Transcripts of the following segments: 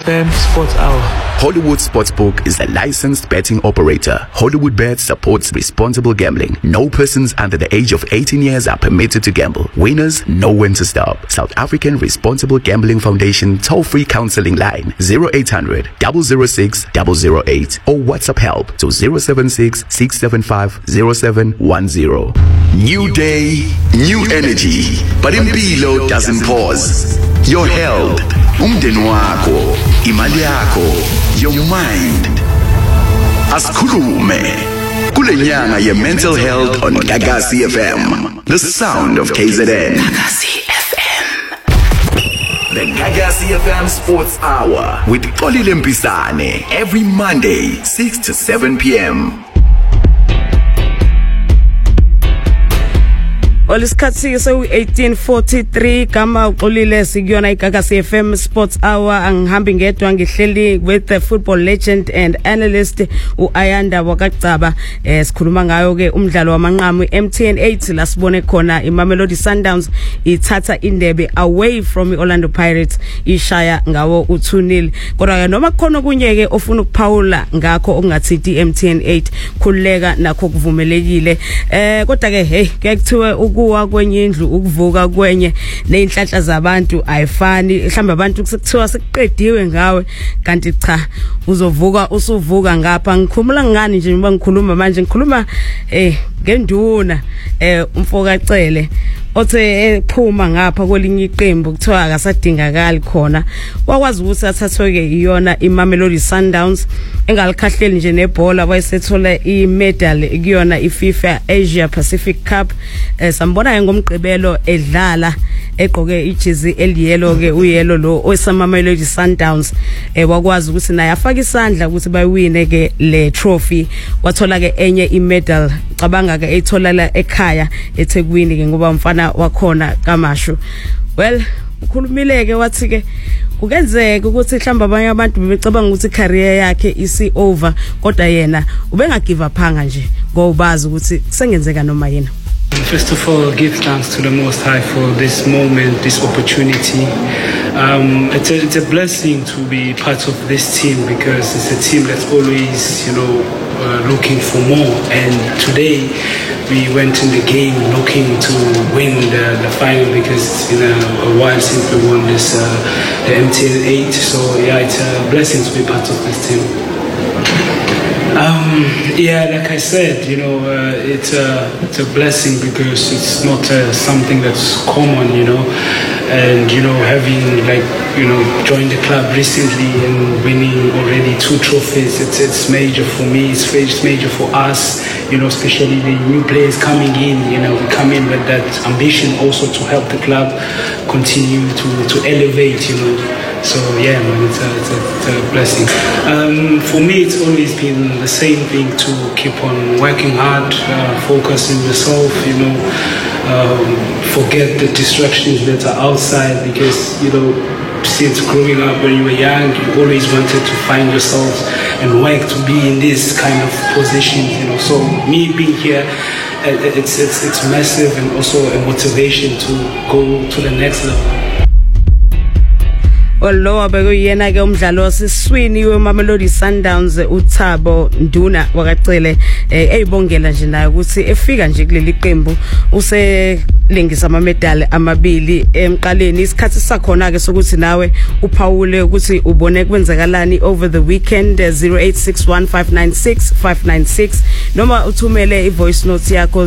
FM Sports Hour. Hollywood Sportsbook is a licensed betting operator. Hollywood Bet supports responsible gambling. No persons under the age of 18 years are permitted to gamble. Winners know when to stop. South African Responsible Gambling Foundation toll-free counseling line 0800 006 008 or WhatsApp help to 076 675 0710. New day, new energy, but impilo doesn't pause. Your health, umndeni wakho, imali yakho, your mind. Asikhulume kule nyanga ye mental health on Gagasi FM, the sound of KZN. Gagasi FM. The Gagasi FM Sports Hour with Xolile Mpisane every Monday 6 to 7 p.m. Olisikhathi so 1843 kama uxolile sikuyona iGagasi FM Sports Hour angihambi ngedwa ngihleli with the football legend and analyst uAyanda Wakacaba sikhuluma ngayo ke umdlalo wamanqamu MTN 8 la sibone khona iMamelodi Sundowns ithatha indebe away from iOrlando Pirates ishaya ngawo u2-0 kodwa noma khona kunye ke ofuna ukuphawula ngakho okungathithi iMTN 8 khuleka nakho kuvumelekile kodwa ke hey kuyakuthiwa kuwa kwenye indlu ukuvuka kwenye nezinhlanhla zabantu ayifani mhlawumbe abantu kusukuthiwa sekuqediwe ngawe kanti cha uzovuka usuvuka ngapha ngikhumula ngani nje ngoba ngikhuluma manje ngikhuluma ngenduna umfokacele othe ephuma ngapha kwelinye iqembu kuthiwa akasadingakali khona wakwazi ukuthi athathwe ke iyona iMamelodi Sundowns engalikhahleli nje nebhola wayesethola imedal kuyona iFIFA Asia Pacific Cup sambona ngomgqibelo edlala egqoke ijezi eliyelo ke uyelo lo oSamamelodi Sundowns wakwazi ukuthi naye afaka isandla ukuthi bayiwine ke le trophy wathola ke enye imedal cabanga ke ethola la ekhaya eThekwini ke ngoba umfana wakhona kaMashu well ukhulumile ke wathi ke kungenzeka ukuthi mhlamba abanye abantu bebecabanga ukuthi career yakhe isi over kodwa yena ubenga give up hanga nje ngobazi ukuthi kusengenzeka noma yena. First of all, give thanks to the Most High for this moment, this opportunity. It's a blessing to be part of this team because it's a team that's always, looking for more. And today we went in the game looking to win the final because it's been a while since we won this the MTN 8. So yeah, it's a blessing to be part of this team. Like I said, it's a blessing because it's not something that's common, and having joined the club recently and winning already 2 trophies, it's major for me, it's major for us, especially the new players coming in, we come in with that ambition also to help the club continue to elevate, So yeah, man, it's a blessing. For me, it's always been the same thing to keep on working hard, focus on yourself, forget the distractions that are outside because, since growing up when you were young, you always wanted to find yourself and work to be in this kind of position, So me being here, it's massive and also a motivation to go to the next level. Lo bekuyena ke umdlalo wasiswini weMamelodi Sundowns uThabo Nduna Wakacele eyibongela nje naye ukuthi efika nje kuleli qembu uselengisa amamedali amabili emqaleni isikhathi sakhona ke sokuthi nawe uphawule ukuthi ubone kwenzakalani over the weekend 0861596596 noma uthumele ivoice note yakho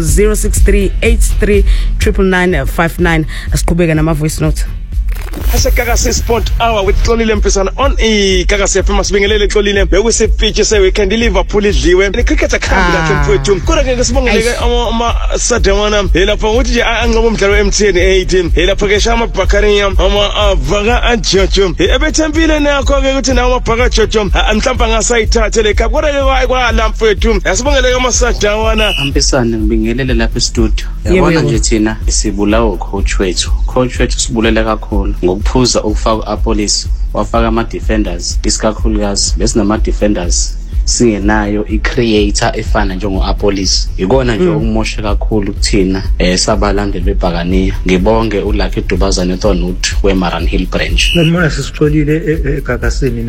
0638399959 asiqhubeke nama voice note. Gagasi Sport Hour with Xolile Mpisane on iGagasi FM masibingelele Xolile bekuse pitch se weekend Liverpool idliwe ni cricket akhambi lakhe mfowethu kodwa ke sibongeleke ama Sadawana lapha ukuthi nje anqoba umdlalo weMTN 8 lapha ke Shama Bakariya ama Vaka Ajojo ebethempile nakho ke ukuthi nawo amabhaka Jojo mhlawumbe ngasayithathe le cup kodwa ke kwala mfowethu yasibongeleke ama Sadawana Mpisane ngibingelele lapha e-studio yabona nje thina sibulawo coach wethu sibulela kakhulu ngokuphuza ukufaka apolice wafaka ama defenders isikakhulukazi besinama defenders singenayo icreator efana njengo Apolis ikona nje okumosha kakhulu kuthina sabalandeli beBhakaniya ngibonge uLucky Dubazane Thornwood weMaran Hill branch. Ngibona sisixolile eGagasini